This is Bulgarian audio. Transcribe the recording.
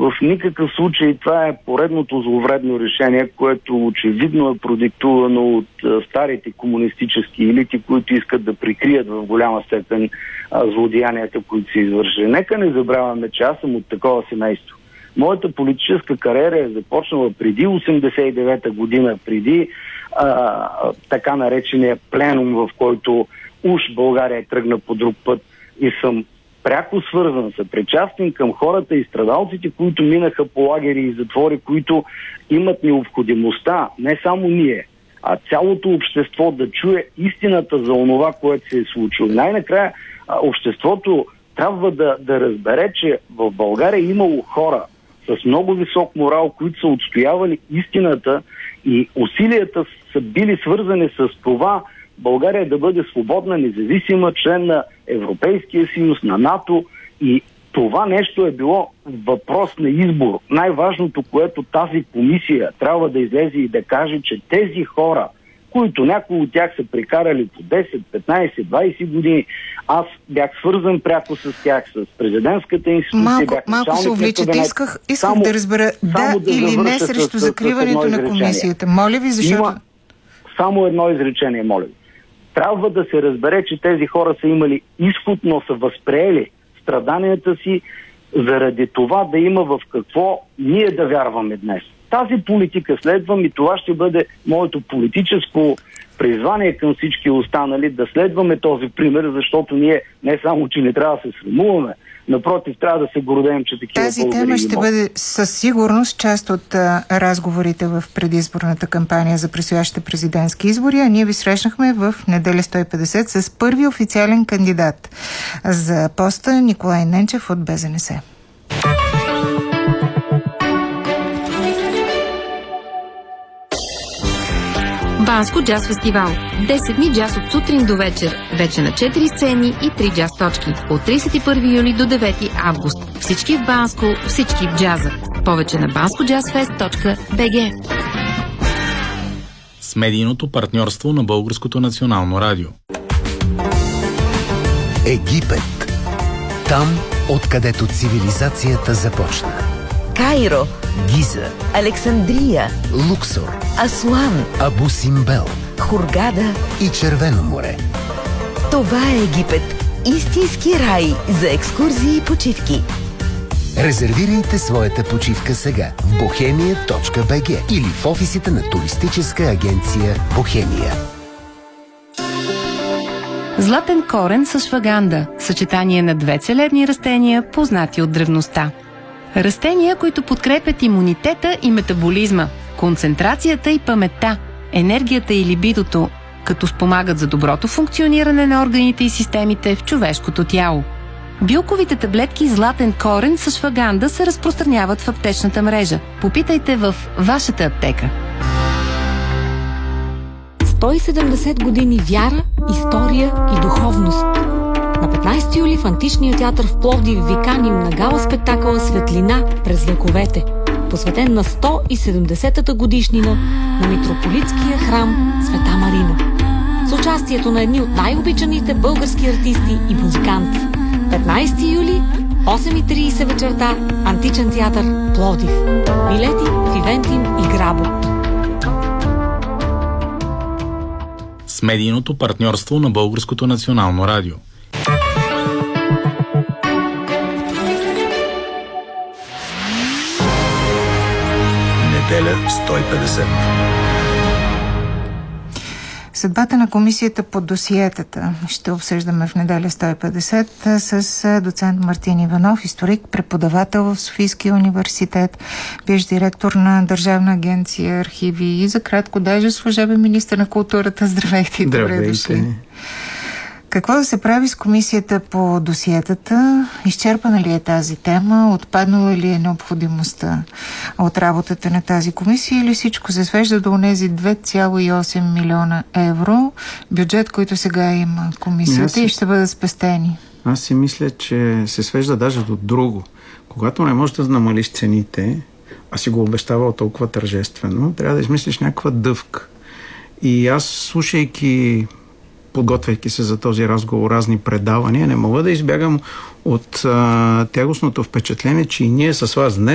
В никакъв случай това е поредното зловредно решение, което очевидно е продиктувано от старите комунистически елити, които искат да прикрият в голяма степен злодеянията, които се извършили. Нека не забравяме, че аз съм от такова семейство. Моята политическа кариера е започнала преди 89-та година, преди така наречения пленум, в който уж България тръгна по друг път, и съм пряко свързан, съпричастен към хората и страдалците, които минаха по лагери и затвори, които имат необходимостта, не само ние, а цялото общество да чуе истината за онова, което се е случило. Най-накрая обществото трябва да разбере, че в България е имало хора с много висок морал, които са отстоявали истината, и усилията са били свързани с това България да бъде свободна, независима член на Европейския съюз, на НАТО, и това нещо е било въпрос на избор. Най-важното, което тази комисия трябва да излезе и да каже, че тези хора, които някои от тях са прекарали по 10, 15, 20 години, аз бях свързан пряко с тях, с президентската институция. Малко се увличате. Исках да разбера да или не срещу закриването на комисията. Моля ви, защото... Има само едно изречение, моля ви. Трябва да се разбере, че тези хора са имали изход, но са възприели страданията си заради това да има в какво ние да вярваме днес. Тази политика следвам, и това ще бъде моето политическо призвание към всички останали, да следваме този пример, защото ние не само, че не трябва да се срамуваме, напротив, трябва да се гордеем, че такива тази тема ще бъде със сигурност част от разговорите в предизборната кампания за предстоящите президентски избори, а ние ви срещнахме в неделя 150 с първи официален кандидат за поста Николай Ненчев от БЗНС. Банско джаз фестивал. 10 дни джаз от сутрин до вечер. Вече на 4 сцени и 3 джаз точки. От 31 юли до 9 август. Всички в Банско, всички в джаза. Повече на banscojazzfest.bg. С медийното партньорство на Българското национално радио. Египет. Там, откъдето цивилизацията започна. Кайро, Гиза, Александрия, Луксор, Асуан, Абу Симбел Хургада и Червено море. Това е Египет. Истински рай за екскурзии и почивки. Резервирайте своята почивка сега в bohemia.bg или в офисите на туристическа агенция Бохемия. Златен корен с шваганда – съчетание на две целебни растения, познати от древността. Растения, които подкрепят имунитета и метаболизма, концентрацията и паметта, енергията и либидото, като спомагат за доброто функциониране на органите и системите в човешкото тяло. Билковите таблетки Златен корен с шваганда се разпространяват в аптечната мрежа. Попитайте в вашата аптека. 170 години вяра, история и духовност. На 15 юли в Античния театър в Пловдив ви каним на гала спектакъла Светлина през вековете, посветен на 170-та годишнина на митрополитския храм Света Марина. С участието на едни от най-обичаните български артисти и музиканти. 15 юли, 8:30 вечерта, Античен театър Пловдив. Билети в Ивентим и Грабо. С медийното партньорство на Българското национално радио. Неделя 150. Съдбата на комисията по досиетата ще обсъждаме в неделя 150 с доцент Мартин Иванов, историк, преподавател в Софийския университет, бивш директор на Държавна агенция архиви и за кратко даже служебен министър на културата. Здравейте и добре дошли. Какво да се прави с комисията по досиетата? Изчерпана ли е тази тема? Отпаднала ли е необходимостта от работата на тази комисия или всичко се свежда до онези 2,8 милиона евро бюджет, който сега има комисията и ще бъдат спестени? Аз си мисля, че се свежда даже до друго. Когато не можеш да намалиш цените, а си го обещавал толкова тържествено, трябва да измислиш някаква дъвка. И аз, слушайки, подготвяйки се за този разговор, разни предавания, не мога да избягам от тягостното впечатление, че и ние с вас днес